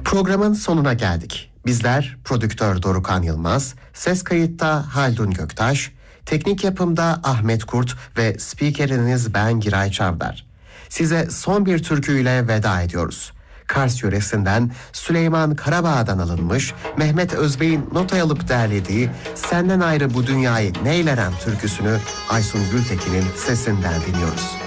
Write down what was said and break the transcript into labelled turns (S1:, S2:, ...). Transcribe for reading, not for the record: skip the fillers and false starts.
S1: Programın sonuna geldik. Bizler prodüktör Dorukhan Yılmaz, ses kayıtta Haldun Göktaş, teknik yapımda Ahmet Kurt ve spikeriniz ben Giray Çavdar. Size son bir türküyle veda ediyoruz. Kars yöresinden Süleyman Karabağ'dan alınmış Mehmet Özbey'in notaya alıp derlediği Senden Ayrı Bu Dünyayı Neylerem türküsünü Aysun Gültekin'in sesinden dinliyoruz.